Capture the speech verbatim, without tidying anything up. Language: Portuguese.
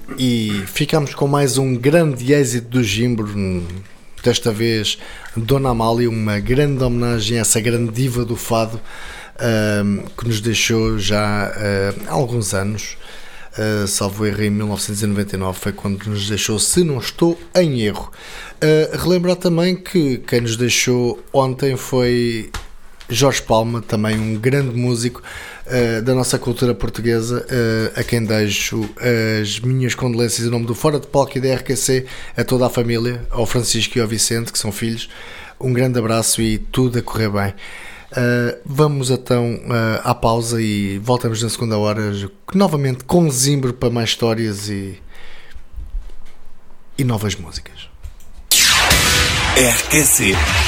e ficamos com mais um grande êxito do Jimbro, desta vez Dona Amália, uma grande homenagem a essa grande diva do fado um, que nos deixou já uh, há alguns anos, uh, salvo erro em mil novecentos e noventa e nove foi quando nos deixou, se não estou em erro. Uh, relembrar também que quem nos deixou ontem foi Jorge Palma, também um grande músico uh, da nossa cultura portuguesa, uh, a quem deixo as minhas condolências em nome do Fora de Palco e da R Q C, a toda a família, ao Francisco e ao Vicente, que são filhos. Um grande abraço e tudo a correr bem. Uh, vamos então uh, à pausa e voltamos na segunda hora, novamente com Zimbro, para mais histórias e, e novas músicas. R Q C